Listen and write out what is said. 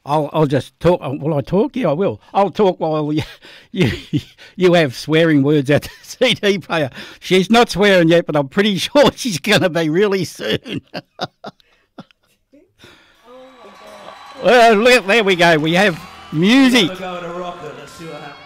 I'll just talk. Will I talk? Yeah, I will. I'll talk while you have swearing words at the CD player. She's not swearing yet, but I'm pretty sure she's going to be really soon. Well, look, there we go. We have music. Have a go at a rocker. Let's see what happens.